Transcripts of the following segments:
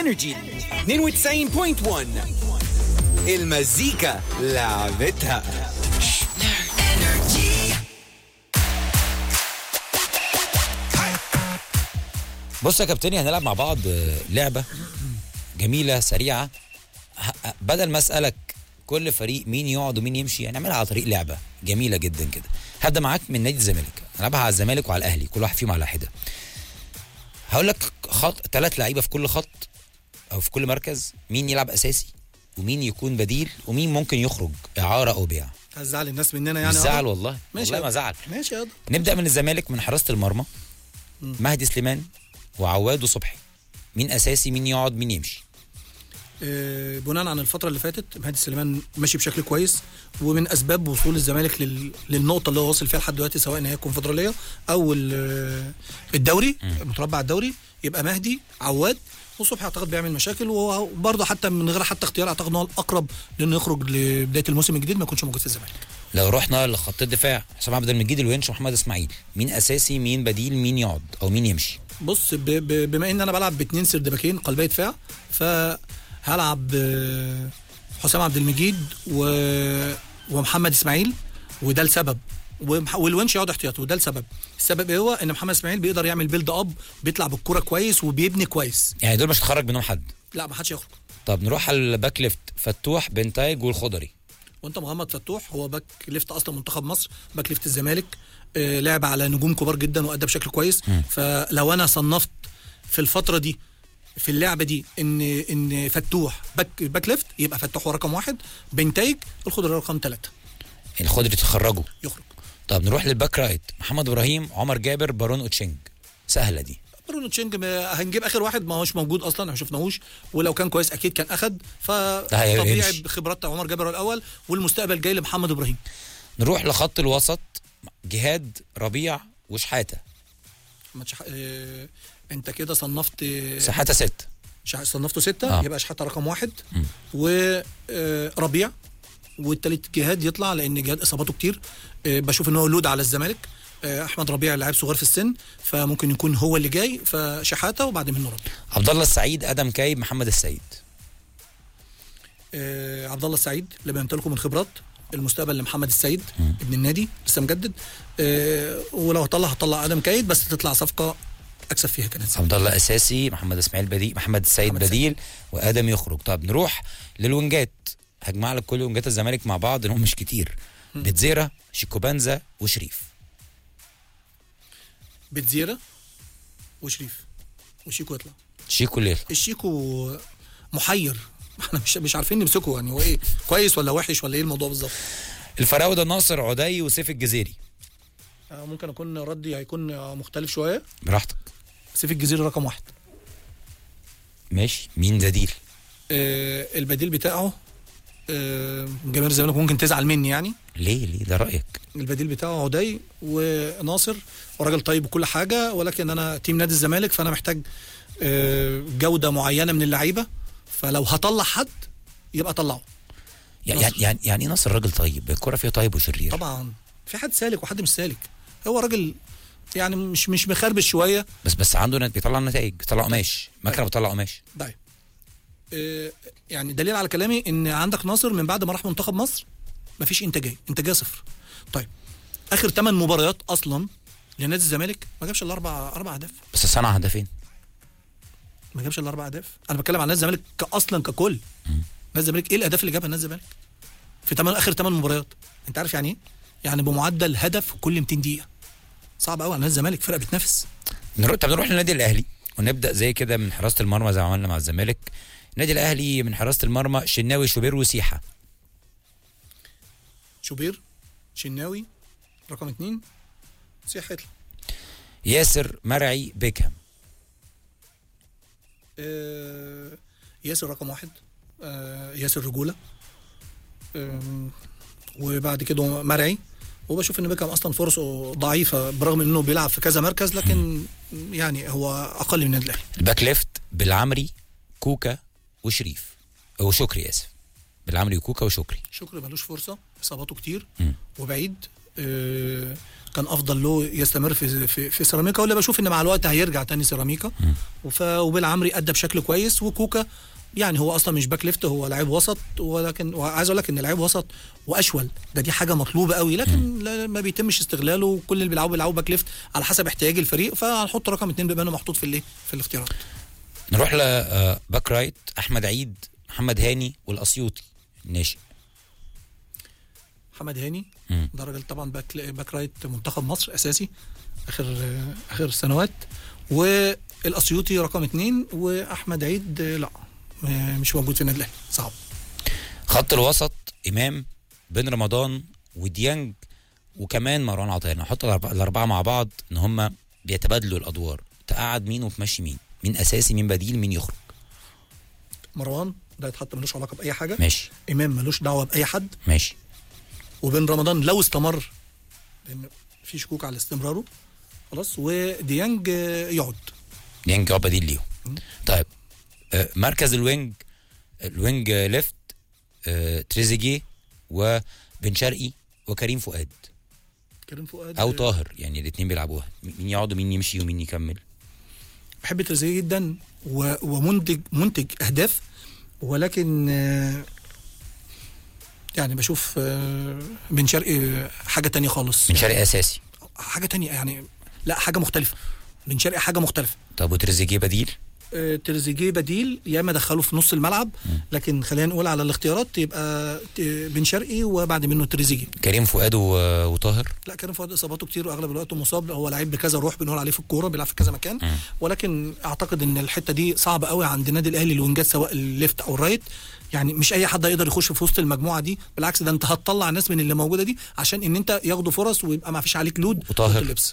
انرجي 92.1 المزيكا لعبتها. بص يا كابتني، هنلعب مع بعض لعبة جميلة سريعة. بدل ما اسألك كل فريق مين يقعد ومين يمشي، هنعملها على طريق لعبة جميلة جدا كده. هبدأ معاك من نادي الزمالك، هنلعبها على الزمالك وعلى الأهلي، كل واحد فيهم على حدة. هقول لك خط 3 لعيبة في كل خط أو في كل مركز، مين يلعب أساسي ومين يكون بديل ومين ممكن يخرج إعارة أو بيع. هزعل الناس مننا يعني؟ مش زعل والله، ماشي والله ما زعل. ماشي يا نبدأ من الزمالك، من حراسة المرمى مهدي سليمان وعواد وصبحي. مين أساسي، مين يقعد، مين يمشي؟ بناء عن الفترة اللي فاتت مهدي سليمان ماشي بشكل كويس، ومن أسباب وصول الزمالك للنقطة اللي هو وصل فيها لحد دلوقتي، سواء هي الكونفدرالية أو الدوري، متربع الدوري، يبقى مهدي عواد وصبحي. اعتقد بيعمل مشاكل، وبرضه حتى من غير حتى اختيار اعتقد ان هو الاقرب لانه يخرج لبدايه الموسم الجديد ما يكونش موجود في الزمالك. لو رحنا لخط الدفاع، حسام عبد المجيد، الونش، ومحمد اسماعيل، مين اساسي، مين بديل، مين يقعد او مين يمشي؟ بص، بما ان انا بلعب ب2 سرد باكين قلبي دفاع، فهلعب حسام عبد المجيد ومحمد اسماعيل، وده السبب، والونش يقعد احتياطي، وده السبب هو ان محمد اسماعيل بيقدر يعمل بيلد اب، بيطلع بالكرة كويس وبيبني كويس. يعني دول مش هتخرج منهم حد؟ لا، ما حدش يخرج. طب نروح على الباك ليفت، فتوح، بنتايج، والخضري. وانت مغمض فتوح هو باك ليفت اصلا منتخب مصر، باك ليفت الزمالك، لعب على نجوم كبار جدا وادى بشكل كويس. فلو انا صنفت في الفترة دي في اللعبة دي ان فتوح باك ليفت، يبقى فتوح هو رقم 1، بنتايج الخضري رقم 3. الخضري تخرجه؟ يخرج. طب نروح للباك رايت، محمد ابراهيم، عمر جابر، بارون اوتشينج. سهله دي. بارون اوتشينج هنجيب اخر واحد ما هوش موجود اصلا، ما شفناهوش، ولو كان كويس اكيد كان اخد، فطبيعي بخبرات عمر جابر الاول، والمستقبل جاي لمحمد ابراهيم. نروح لخط الوسط، جهاد، ربيع، وشحاته. انت كده صنفت شحاته 6. صنفته 6. يبقى شحاته رقم 1 وربيع، والتالت جهاد يطلع لان جهاد اصاباته كتير. بشوف ان هو لود على الزمالك. احمد ربيع لاعب صغير في السن، فممكن يكون هو اللي جاي، فشحاته وبعد منه ربيع. عبد الله السعيد، ادم كايب، محمد السيد. عبد الله السعيد لما يمتلكه من خبرات، المستقبل لمحمد السيد ابن النادي لسه مجدد. ولو هطلع ادم كايد، بس تطلع صفقه اكسب فيها كانت. عبد الله اساسي، محمد اسماعيل بديل، محمد السيد بديل، وادم يخرج. طب نروح للونجات، هجمع لك كل ونجات الزمالك مع بعض انهم مش كتير. بتزيرة، شيكوبانزا، وشريف. بتزيرة وشريف وشيكو يطلع. شيكو ليه؟ الشيكو محير، احنا مش عارفين نمسكه، يعني هو ايه، كويس ولا وحش ولا ايه الموضوع بالظبط. الفراوده، ناصر عدي وسيف الجزيري. ممكن اكون ردي هيكون مختلف شويه. براحتك. سيف الجزيري رقم 1. ماشي، مين بديل؟ البديل بتاعه جماهير الزمالك ممكن تزعل مني يعني. ليه ده رايك؟ البديل بتاعه عدي وناصر، وراجل طيب وكل حاجه، ولكن انا تيم نادي الزمالك، فانا محتاج جوده معينه من اللعيبه، فلو هطلع حد يبقى طلعه. يعني ناصر راجل طيب، الكره فيها طيب وشرير طبعا. في حد سالك وحد مش سالك، هو راجل يعني مش مخربش شويه، بس عنده بيطلع نتائج، بيطلع قماش، مكنه بتطلع قماش. طيب يعني دليل على كلامي ان عندك ناصر من بعد ما راح منتخب مصر مفيش انتاجيه 0. طيب اخر 8 مباريات اصلا لنادي الزمالك ما جابش الا 4 اهداف، بس صنع هدفين. ما جابش الا 4 اهداف. انا بتكلم عن نادي الزمالك اصلا ككل. نادي الزمالك ايه الاهداف اللي جابها نادي الزمالك في اخر 8 مباريات؟ انت عارف يعني ايه؟ يعني بمعدل هدف كل 200 دقيقه. صعب قوي على نادي الزمالك، فرقه بتنافس. طب نروح للنادي الاهلي ونبدا زي كده من حراسه المرمى زي ما عملنا مع الزمالك. النادي الاهلي من حراسه المرمى، شناوي، شوبير، وسيحه. شوبير، شناوي رقم 2، سيحه يطلع. ياسر، مرعي، بيكهام. ياسر رقم 1، ياسر رجوله، وبعد كده مرعي. وبشوف ان بيكهام اصلا فرصه ضعيفه برغم انه بيلعب في كذا مركز، لكن يعني هو اقل من النادي الاهلي. الباك ليفت، بالعمري، كوكا، وشريف، وشكري. بالعمري وكوكا وشكري. شكري ملوش فرصه، اصاباته كتير وبعيد. كان افضل له يستمر في سيراميكا، ولا بشوف ان مع الوقت هيرجع تاني سيراميكا. وبالعمري ادى بشكل كويس. وكوكا يعني هو اصلا مش باك ليفت، هو لاعب وسط، ولكن وعايز اقول لك ان لاعب وسط واشول دي حاجه مطلوبه قوي، لكن ما بيتمش استغلاله، وكل اللي بيلعبوا باك ليفت على حسب احتياج الفريق، فهنحط رقم 2 بما انه محطوط في الاختيارات. نروح لباك رايت، احمد عيد، محمد هاني والاسيوطي الناشئ. محمد هاني ده راجل طبعا باك رايت منتخب مصر اساسي اخر سنوات، والاسيوطي رقم 2، واحمد عيد لا مش موجود في النادي الاهلي، صعب. خط الوسط امام، بن رمضان، وديانج، وكمان مروان عطيه. نحط الاربعه مع بعض ان هم بيتبادلوا الادوار، تقعد مين وتمشي مين اساسي مين بديل مين يخرج. مروان ده يتحط ملوش علاقه باي حاجه، ماشي. امام ملوش دعوه باي حد، ماشي. وبن رمضان لو استمر لان في شكوك على استمراره خلاص، وديانج يقعد. ديانج يقعد بديل ليهم. طيب مركز الوينج ليفت، تريزيجيه وبن شرقي وكريم فؤاد او طاهر، يعني الاثنين بيلعبوها. مين يقعد ومين يمشي ومين يكمل؟ بحب تريزيجيه جدا ومنتج اهداف، ولكن يعني بشوف بن شرقي حاجه تانية خالص. بن شرقي اساسي حاجه تانية يعني، لا حاجه مختلفه. بن شرقي حاجه مختلفه. طب وتريزيجيه بديل؟ تريزيجيه بديل، يا اما دخله في نص الملعب، لكن خلينا نقول على الاختيارات يبقى بن شرقي وبعد منه تريزيجيه. كريم فؤاد وطاهر؟ لا كريم فؤاد اصاباته كتير واغلب الوقت مصاب، هو لعيب بكذا روح بنقول عليه في الكوره، بيلعب في كذا مكان. ولكن اعتقد ان الحته دي صعبه قوي عند النادي الاهلي، الوينجات سواء الليفت او الرايت، يعني مش اي حد يقدر يخش في وسط المجموعه دي، بالعكس ده انت هتطلع ناس من اللي موجوده دي عشان ان انت ياخدوا فرص ويبقى ما فيش عليك لود. وطاهر اللبس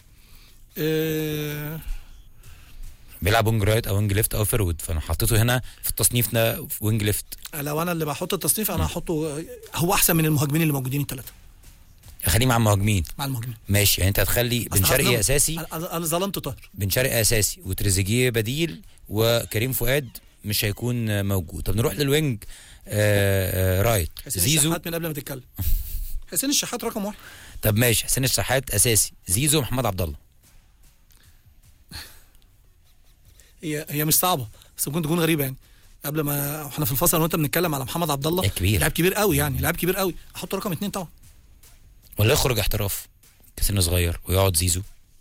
بيلعب وينج رايت او وينج ليفت او فيرود، فانا حطيته هنا في التصنيف ده في وينج ليفت. لو انا اللي بحط التصنيف انا هحطه هو احسن من المهاجمين اللي موجودين الثلاثه. خليه مع المهاجمين. ماشي، يعني انت هتخلي بن شرقي اساسي. انا ظلمت طاهر. بن شرقي اساسي وتريزيجيه بديل وكريم فؤاد مش هيكون موجود. طب نروح للوينج رايت. زيزو الشحات من قبل ما تتكلم. حسين الشحات رقم 1. طب ماشي، حسين الشحات اساسي، زيزو، محمد عبد الله. هي مش صعبه بس ممكن تكون غريبه يعني. قبل ما احنا في الفصل وانت بنتكلم على محمد عبد الله، لاعب كبير قوي يعني، لاعب كبير قوي، احط رقم 2 طبعا. ولا يخرج احتراف كسن صغير ويقعد زيزو؟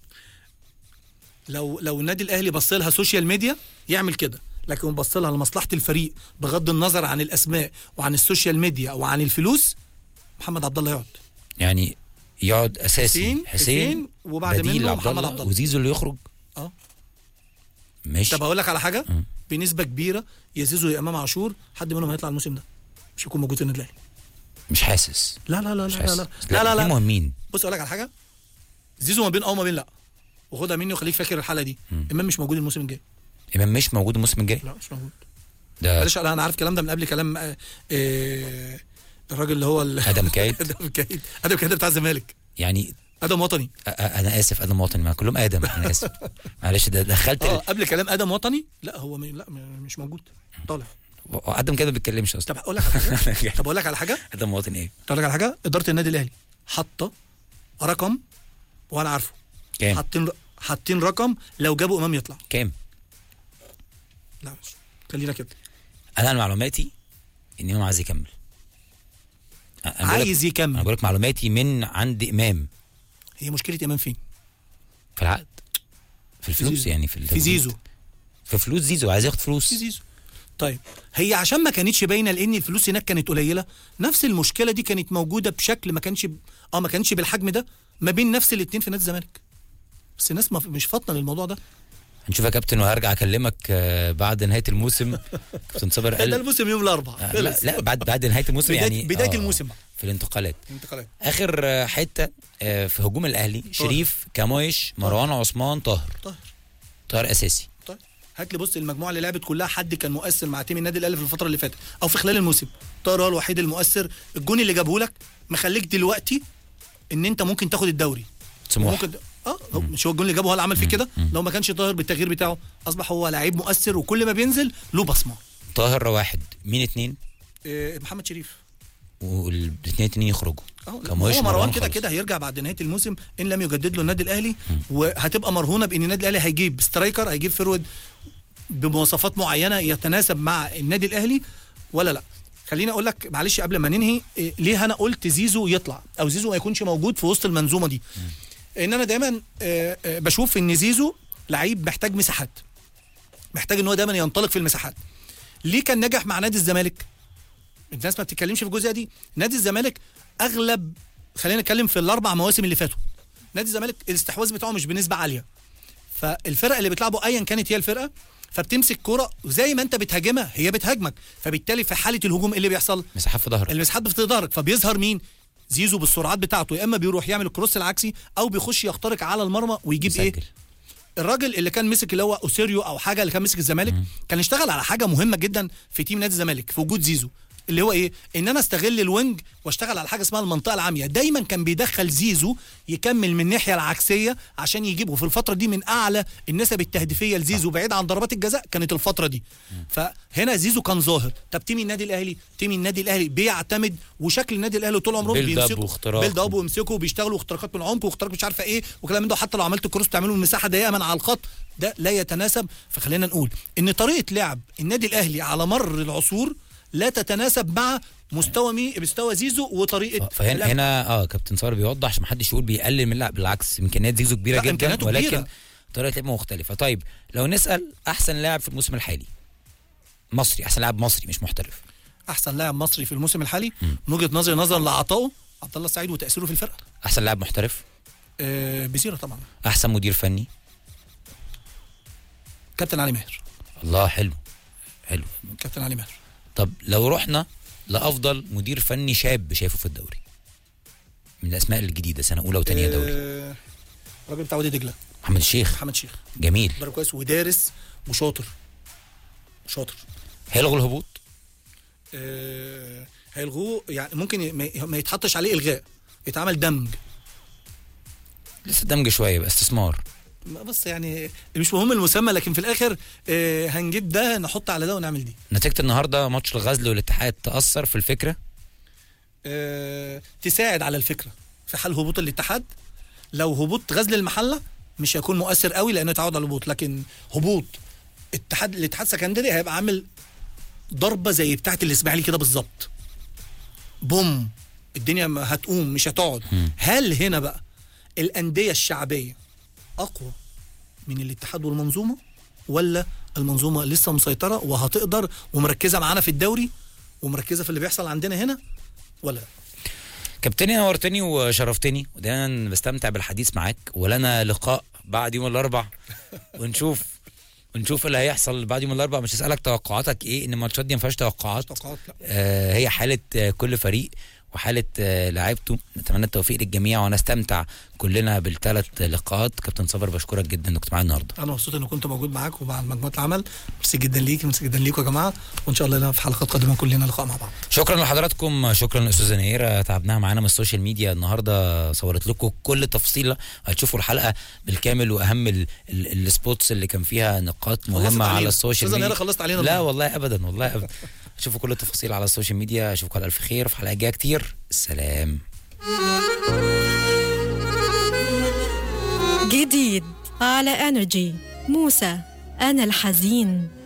لو النادي الاهلي بص لها سوشيال ميديا يعمل كده، لكن بص لها لمصلحه الفريق بغض النظر عن الاسماء وعن السوشيال ميديا وعن الفلوس، محمد عبد الله يقعد. يعني يقعد اساسي حسين وبعد منه محمد عبد الله وزيزو اللي يخرج. ماشي. طب اقول لك على حاجه، بنسبه كبيره يا زيزو يا امام عاشور حد منهم هيطلع الموسم ده، مش هيكون موجود في النادي الاهلي. مش حاسس. لا لا لا لا لا لا لا مهمين. بص اقول لك على حاجه، زيزو ما بين ما بين لا، وخدها مني وخليك فاكر الحاله دي. امام مش موجود الموسم الجاي. امام مش موجود الموسم الجاي؟ لا مش موجود. ده معلش انا عارف الكلام ده من قبل كلام الراجل اللي هو ادم كايد. ادم كايد بتاع الزمالك يعني. ادم وطني. انا اسف، ادم وطني، ما كلهم ادم، انا اسف. معلش ده دخلت قبل كلام ادم وطني. لا هو لا مش موجود، طالع. ادم كده ما بيتكلمش اصلا. طب اقول لك على حاجه ادم وطني ايه؟ اقول لك على حاجه، اداره النادي الاهلي حاطه رقم وانا عارفه كام. حاطين رقم لو جابوا امام يطلع كام. لا مش خلينا كده. انا معلوماتي ان امام عايز يكمل. عايز يكمل. انا بقول لك معلوماتي من عند امام. هي مشكله امام فين؟ في العقد، في الفلوس يعني في زيزو، في فلوس زيزو، عايز ياخد فلوس في زيزو. طيب هي عشان ما كانتش باينه لان الفلوس هناك كانت قليله، نفس المشكله دي كانت موجوده بشكل ما كانش بالحجم ده ما بين نفس الاثنين في نادي الزمالك، بس الناس مش فاطنه للموضوع ده. هنشوف يا كابتن وهرجع اكلمك بعد نهايه الموسم. كابتن صابر قال ده الموسم يوم الاربعاء. لا بعد نهايه الموسم يعني بدايه الموسم في الانتقالات. اخر حته في هجوم الاهلي شريف، كامويش، مروان عثمان، طاهر اساسي. طيب هات لي بص المجموعه اللي لعبت كلها حد كان مؤثر مع تيم النادي الاهلي في الفتره اللي فاتت او في خلال الموسم. طاهر هو الوحيد المؤثر، الجون اللي جابه لك مخليك دلوقتي ان انت ممكن تاخد الدوري. ممكن مش هو الجون اللي جابه هو اللي عمل فيه كده. لو ما كانش طاهر بالتغيير بتاعه اصبح هو لعيب مؤثر وكل ما بينزل له بصمه. طاهر واحد، مين اتنين؟ محمد شريف. والاثنين التانيين يخرجوا. هو مروان كده كده هيرجع بعد نهايه الموسم ان لم يجدد له النادي الاهلي، وهتبقى مرهونه بان النادي الاهلي هيجيب سترايكر، هيجيب فيرود بمواصفات معينه يتناسب مع النادي الاهلي ولا لا. خليني اقول لك معلش قبل ما ننهي ليه انا قلت زيزو يطلع او زيزو ما يكونش موجود في وسط المنظومه دي. ان انا دايما بشوف ان زيزو لعيب محتاج مساحات، محتاج ان هو دايما ينطلق في المساحات. ليه كان نجح مع نادي الزمالك؟ الناس ما بتتكلمش في الجزئيه دي. نادي الزمالك اغلب، خلينا نتكلم في ال4 مواسم اللي فاتوا، نادي الزمالك الاستحواذ بتاعه مش بنسبه عاليه، فالفرقه اللي بتلعبه ايا كانت هي الفرقه، فبتمسك كرة وزي ما انت بتهاجمها هي بتهاجمك، فبالتالي في حاله الهجوم ايه اللي بيحصل؟ مساحات في ظهرك، المساحات في ظهرك، فبيظهر مين؟ زيزو بالسرعات بتاعته، يا اما بيروح يعمل الكروس العكسي او بيخش يخترق على المرمى ويجيب مسجل. ايه الراجل اللي كان مسك اللي هو اوسيريو او حاجه اللي كان مسك الزمالك كان اشتغل على حاجه مهمه جدا في تيم نادي الزمالك في وجود زيزو، اللي هو ايه؟ ان انا استغل الوينج واشتغل على حاجه اسمها المنطقه العاميه. دايما كان بيدخل زيزو يكمل من الناحيه العكسيه عشان يجيبه في الفتره دي من اعلى النسب التهديفيه لزيزو بعيد عن ضربات الجزاء كانت الفتره دي. فهنا زيزو كان ظاهر. طب تيم النادي الاهلي بيعتمد، وشكل النادي الاهلي طول عمره بيمسكوا بيلد اب ويمسكوا بيشتغلوا اختراقات من العمق واختراق مش عارفه ايه وكلام من ده، حتى لو عملت كروس تعمله من مساحه ضيقه من على الخط، ده لا يتناسب. فخلينا نقول ان طريقه لعب النادي الاهلي على مر العصور لا تتناسب مع مستوى زيزو وطريقه. فهنا كابتن صار بيوضح عشان ما حدش يقول بيقلل من اللعب، بالعكس امكانيات زيزو كبيره جدا ولكن طريقه لعبه مختلفه. طيب لو نسال احسن لاعب في الموسم الحالي مصري، احسن لاعب مصري مش محترف، احسن لاعب مصري في الموسم الحالي من وجهه نظري نظرا لعطائه عبد الله السعيد وتاثيره في الفرقه. احسن لاعب محترف بزيرة طبعا. احسن مدير فني كابتن علي ماهر. الله حلو كابتن علي ماهر. طب لو رحنا لافضل مدير فني شاب شايفه في الدوري من الاسماء الجديده سنه اولى وثانيه دوري، الراجل بتاع وادي دجله محمد الشيخ. جميل، مدرب كويس ودارس وشاطر. هيلغوا الهبوط؟ هيلغوه يعني، ممكن ما يتحطش عليه الغاء، يتعمل دمج، لسه دمج شويه بقى استثمار. بس يعني مش مهم المسمى، لكن في الاخر هنجيب ده نحط على ده ونعمل دي. نتيجه النهارده ماتش الغزل والاتحاد تاثر في الفكره؟ تساعد على الفكره في حال هبوط الاتحاد. لو هبوط غزل المحله مش هيكون مؤثر قوي لانه تعود على الهبوط، لكن هبوط الاتحاد سكندري هيبقى عامل ضربه زي بتاعه الاسماعيلي كده بالظبط، بوم، الدنيا هتقوم مش هتقعد. هل هنا بقى الانديه الشعبيه اقوى من الاتحاد والمنظومه، ولا المنظومه لسه مسيطره وهتقدر ومركزه معانا في الدوري ومركزه في اللي بيحصل عندنا هنا، ولا لا؟ كابتني نورتني وشرفتني، ودايما بستمتع بالحديث معاك، ولنا لقاء بعد يوم الاربعاء ونشوف اللي هيحصل بعد يوم الاربعاء. مش هسألك توقعاتك ايه، ان الماتشات دي ما فيهاش توقعات هي حاله كل فريق وحاله لاعيبته. نتمنى التوفيق للجميع ونستمتع كلنا بالثلاث لقاءات. كابتن صابر بشكرك جدا انك كنت معايا النهارده. انا مبسوط اني كنت موجود معاك ومع مجموعه العمل. ميرسي جدا ليكم يا جماعه، وان شاء الله لنا في حلقات قادمه كلنا لقاء مع بعض. شكرا لحضراتكم، شكرا للاستاذه نيره، تعبناها معانا من السوشيال ميديا النهارده، صورت لكم كل تفصيله. هتشوفوا الحلقه بالكامل واهم السبوتس اللي كان فيها نقاط مهمه على السوشيال ميديا. خلصت علينا؟ لا والله ابدا شوفوا كل التفاصيل على السوشيال ميديا. اشوفكم على الف خير في حلقات جايه كتير. السلام. جديد على انرجي، موسى أنا الحزين.